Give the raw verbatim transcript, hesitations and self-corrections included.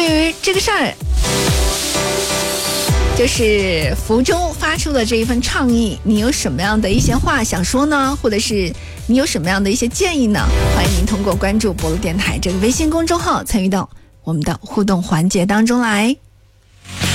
对于这个事儿，就是福州发出的这一份倡议，你有什么样的一些话想说呢？或者是你有什么样的一些建议呢？欢迎您通过关注博路电台这个微信公众号参与到我们的互动环节当中来。